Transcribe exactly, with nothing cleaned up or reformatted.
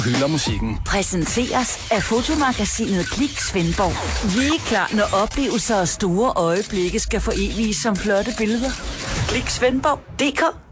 Hylder musikken. Præsenteres af fotomagasinet Klik Svendborg. Vi er klar, når oplevelser og store øjeblikke skal foreviges som flotte billeder. Klik Svendborg punktum d k